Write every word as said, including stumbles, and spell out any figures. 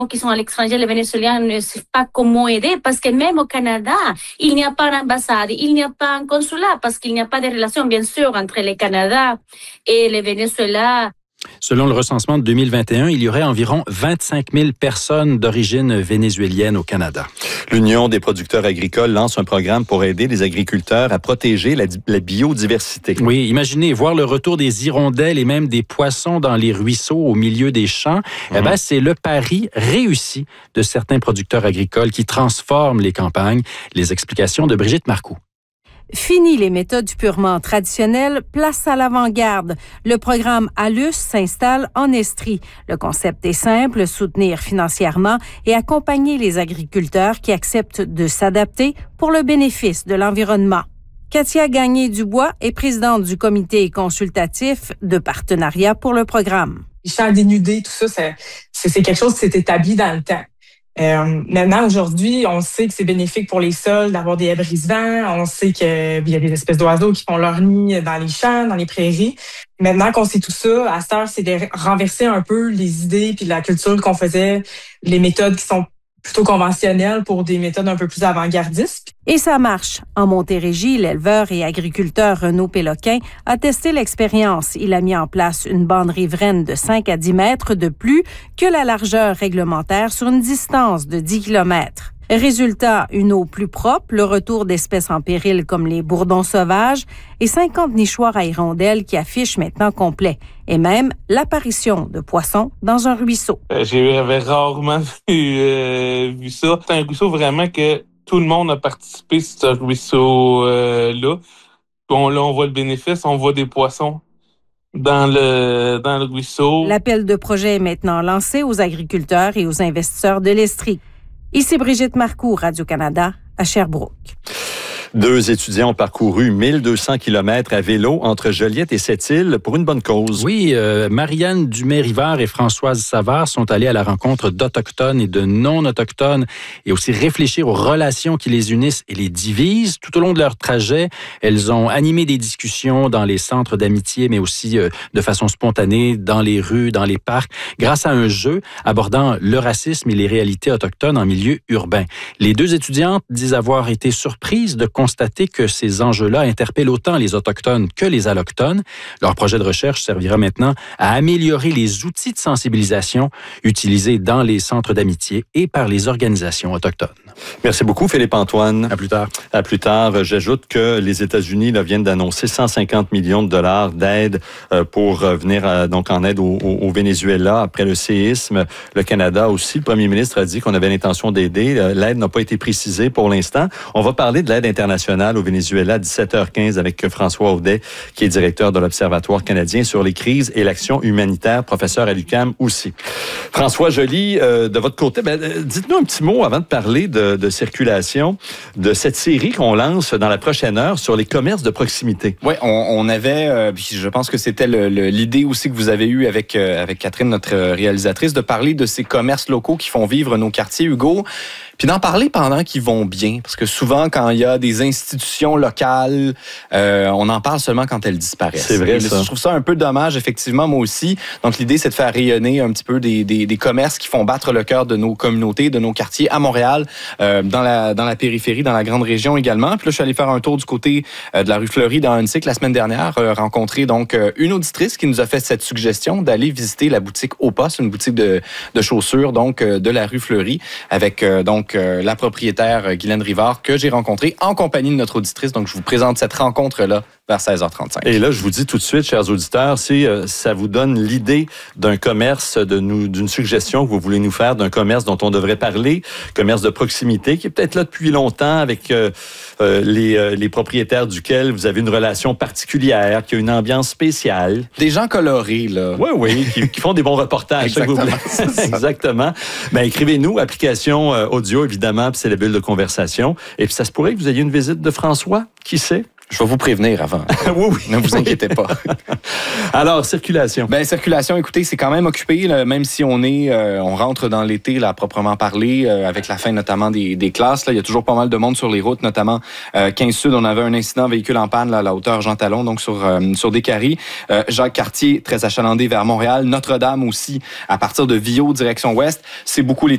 qui sont à l'étranger, les Vénézuéliens ne savent pas comment aider parce que même au Canada, il n'y a pas d'ambassade, il n'y a pas un consulat parce qu'il n'y a pas de relation, bien sûr, entre le Canada et les Vénézuéliens. Selon le recensement de deux mille vingt et un, il y aurait environ vingt-cinq mille personnes d'origine vénézuélienne au Canada. L'Union des producteurs agricoles lance un programme pour aider les agriculteurs à protéger la, la biodiversité. Oui, imaginez voir le retour des hirondelles et même des poissons dans les ruisseaux au milieu des champs. Mmh. Eh ben, c'est le pari réussi de certains producteurs agricoles qui transforment les campagnes. Les explications de Brigitte Marcoux. Fini les méthodes purement traditionnelles, place à l'avant-garde. Le programme ALUS s'installe en Estrie. Le concept est simple, soutenir financièrement et accompagner les agriculteurs qui acceptent de s'adapter pour le bénéfice de l'environnement. Katia Gagné-Dubois est présidente du comité consultatif de partenariat pour le programme. Les champs dénudés, tout ça, c'est, c'est quelque chose qui s'est établi dans le temps. Euh, maintenant, aujourd'hui, on sait que c'est bénéfique pour les sols d'avoir des haies brise-vent. On sait qu'il y a des espèces d'oiseaux qui font leur nid dans les champs, dans les prairies. Maintenant qu'on sait tout ça, à cette heure, c'est de renverser un peu les idées puis la culture qu'on faisait, les méthodes qui sont plutôt conventionnelles pour des méthodes un peu plus avant-gardistes. Et ça marche. En Montérégie, l'éleveur et agriculteur Renaud Péloquin a testé l'expérience. Il a mis en place une bande riveraine de cinq à dix mètres de plus que la largeur réglementaire sur une distance de dix kilomètres. Résultat, une eau plus propre, le retour d'espèces en péril comme les bourdons sauvages et cinquante nichoirs à hirondelles qui affichent maintenant complet. Et même l'apparition de poissons dans un ruisseau. Euh, j'avais rarement vu, euh, vu ça. C'est un ruisseau vraiment que tout le monde a participé sur ce ruisseau-là. Bon, là, on voit le bénéfice, on voit des poissons dans le, dans le ruisseau. L'appel de projet est maintenant lancé aux agriculteurs et aux investisseurs de l'Estrie. Ici Brigitte Marcoux, Radio-Canada, à Sherbrooke. Deux étudiants ont parcouru mille deux cents kilomètres à vélo entre Joliette et Sept-Îles pour une bonne cause. Oui, euh, Marianne Dumais-Rivard et Françoise Savard sont allées à la rencontre d'Autochtones et de non-Autochtones et aussi réfléchir aux relations qui les unissent et les divisent. Tout au long de leur trajet, elles ont animé des discussions dans les centres d'amitié, mais aussi euh, de façon spontanée dans les rues, dans les parcs, grâce à un jeu abordant le racisme et les réalités autochtones en milieu urbain. Les deux étudiantes disent avoir été surprises de constater que ces enjeux-là interpellent autant les Autochtones que les Allochtones. Leur projet de recherche servira maintenant à améliorer les outils de sensibilisation utilisés dans les centres d'amitié et par les organisations autochtones. Merci beaucoup, Philippe-Antoine. À plus tard. À plus tard. J'ajoute que les États-Unis là, viennent d'annoncer cent cinquante millions de dollars d'aide euh, pour euh, venir euh, donc en aide au, au, au Venezuela après le séisme. Le Canada aussi. Le premier ministre a dit qu'on avait l'intention d'aider. L'aide n'a pas été précisée pour l'instant. On va parler de l'aide internationale au Venezuela à dix-sept heures quinze avec François Audet, qui est directeur de l'Observatoire canadien sur les crises et l'action humanitaire, professeur à l'U Q A M aussi. François Joly, euh, de votre côté, ben, dites-nous un petit mot avant de parler de, de circulation, de cette série qu'on lance dans la prochaine heure sur les commerces de proximité. Oui, on, on avait, euh, puis je pense que c'était le, le, l'idée aussi que vous avez eue avec, euh, avec Catherine, notre réalisatrice, de parler de ces commerces locaux qui font vivre nos quartiers, Hugo. Puis d'en parler pendant qu'ils vont bien, parce que souvent, quand il y a des institutions locales, euh, on en parle seulement quand elles disparaissent. C'est vrai, ça. Je trouve ça un peu dommage, effectivement, moi aussi. Donc, l'idée, c'est de faire rayonner un petit peu des, des, des commerces qui font battre le cœur de nos communautés, de nos quartiers à Montréal, euh, dans la dans la périphérie, dans la grande région également. Puis là, je suis allé faire un tour du côté euh, de la rue Fleury dans Huntsic la semaine dernière, euh, rencontrer donc euh, une auditrice qui nous a fait cette suggestion d'aller visiter la boutique Opa, c'est une boutique de, de chaussures, donc euh, de la rue Fleury, avec euh, donc Euh, la propriétaire euh, Guylaine Rivard que j'ai rencontrée en compagnie de notre auditrice. Donc, je vous présente cette rencontre-là vers seize heures trente-cinq. Et là, je vous dis tout de suite, chers auditeurs, si euh, ça vous donne l'idée d'un commerce, de nous, d'une suggestion que vous voulez nous faire d'un commerce dont on devrait parler, commerce de proximité, qui est peut-être là depuis longtemps avec euh, euh, les, euh, les propriétaires duquel vous avez une relation particulière, qui a une ambiance spéciale. Des gens colorés, là. Oui, oui, qui, qui font des bons reportages. Exactement. Exactement. Ben, écrivez-nous, application euh, audio, évidemment, puis c'est la bulle de conversation. Et puis, ça se pourrait que vous ayez une visite de François, qui sait? Je vais vous prévenir avant. oui, oui. Ne vous inquiétez pas. Alors, circulation. Ben circulation, écoutez, c'est quand même occupé, là, même si on est, euh, on rentre dans l'été, là, à proprement parler, euh, avec la fin notamment des, des classes. Là, il y a toujours pas mal de monde sur les routes, notamment euh, quinze Sud. On avait un incident véhicule en panne là, à la hauteur Jean Talon, donc sur euh, sur Descaries. Euh, Jacques-Cartier, très achalandé vers Montréal. Notre-Dame aussi, à partir de Viau, direction ouest. C'est beaucoup les